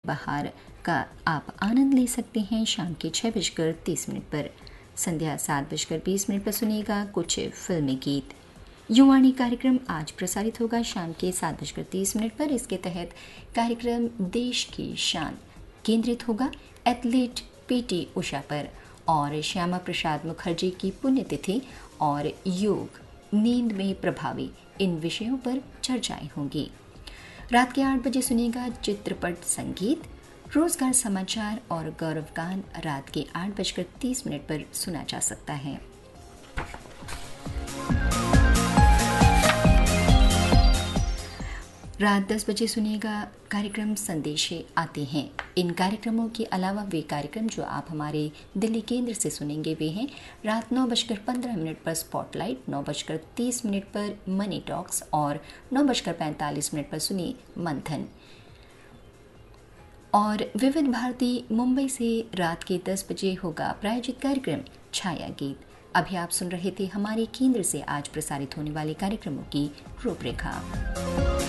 बहार का आप आनंद ले सकते हैं शाम के 6:30 पर। संध्या 7:20 पर सुनिएगा कुछ फिल्मी गीत। युवाणी कार्यक्रम आज प्रसारित होगा शाम के 7:30 पर। इसके तहत कार्यक्रम देश की शान केंद्रित होगा एथलीट पीटी उषा पर और श्यामा प्रसाद मुखर्जी की पुण्यतिथि और योग नींद में प्रभावी इन विषयों पर चर्चाएं होंगी। रात के 8 बजे सुनिएगा चित्रपट संगीत। रोजगार समाचार और गौरव गान रात के 8:30 पर सुना जा सकता है। रात 10 बजे सुनिएगा कार्यक्रम संदेशे आते हैं। इन कार्यक्रमों के अलावा वे कार्यक्रम जो आप हमारे दिल्ली केंद्र से सुनेंगे वे हैं रात 9:15 पर स्पॉटलाइट, 9:30 पर मनी टॉक्स और 9:45 पर सुनिए मंथन। और विविध भारती मुंबई से रात के 10 बजे होगा प्रायोजित कार्यक्रम छाया गीत। अभी आप सुन रहे थे हमारे केंद्र से आज प्रसारित होने वाले कार्यक्रमों की रूपरेखा।